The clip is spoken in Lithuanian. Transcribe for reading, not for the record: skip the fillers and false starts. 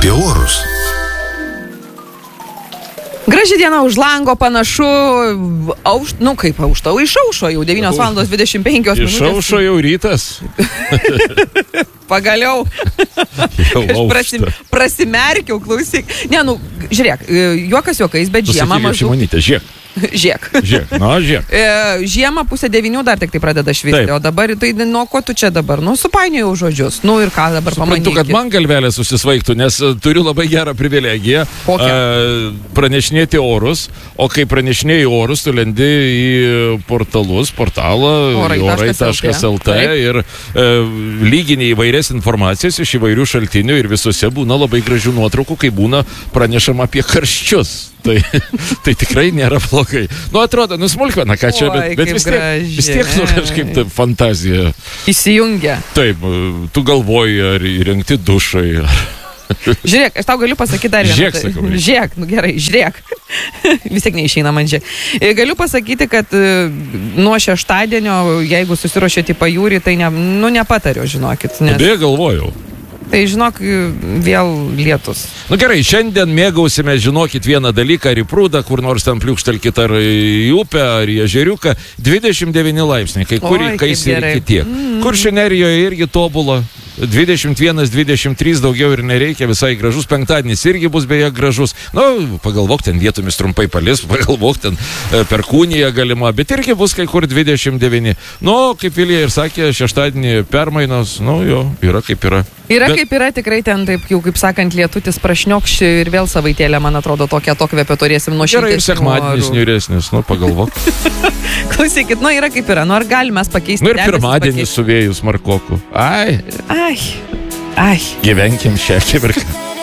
apie orus. Graži diena už lango, panašu, kaip aušta, išaušo jau 9:25 minutės. Išaušo jau rytas. Pagaliau. Prasimerkiau, klausyk. Ne, žiūrėk, juokas juokais, bet žiemą maždaug. Žiek. Žiemą 8:30 dar tik tai pradeda švisti, o dabar, tai nuo ko tu čia dabar? Supainiojau žodžius. Ir ką dabar pamanykit? Suprantu, kad man galvelė susisvaigtų, nes turiu labai gerą privilegiją pranešinėti orus, o kai pranešinėjai orus, tu lendi į portalą orai.lt ir lygini įvairias informacijas iš įvairių šaltinių ir visose būna labai gražių nuotraukų, kai būna pranešama apie karščius. Tai tikrai nėra blogai. Atrodo, smulkmena, ką čia, bet vis tiek kažkaip ta fantazija įsijungia. Taip, tu galvoji, ar įrengti dušai. Žiūrėk, aš tau galiu pasakyti dar vieną. Žiūrėk, gerai, žiūrėk. Vis tiek neišeina man žiūrėk. Galiu pasakyti, kad nuo šeštadienio, jeigu susiruošėte į pajūrį, tai nepatariu, žinokit. Beje, galvojau. Tai žinok, vėl lietus. Gerai, šiandien mėgausime, žinokit, vieną dalyką, ar į prūdą, kur nors ten pliūkštelkit, ar į upę, ar į ežeriuką. 29 laipsniai, kai kur įkaisi ir kitiek. Kuršių nerijoje irgi tobula. 21, 23 daugiau ir nereikia, visai gražus. Penktadienis irgi bus beje gražus. Pagalvok, ten vietomis trumpai palis, pagalvok, ten perkūnija galima, bet irgi bus kai kur 29. Kaip Vilija ir sakė, šeštadienį permainos, yra kaip yra. Kaip yra, tikrai ten taip, jau kaip sakant, lietutis prašniokščiai ir vėl savaitėlė, man atrodo, tokią atokvėpę turėsim nuo šiltesnių. Gerai, ir sekmadienis niūresnis, pagalvok. Klausykit, yra kaip yra, ar galime mes pakeisti. Ir pirmadienis su vėjus markoku. Ai. Ai. Gyvenkim šią akimirką.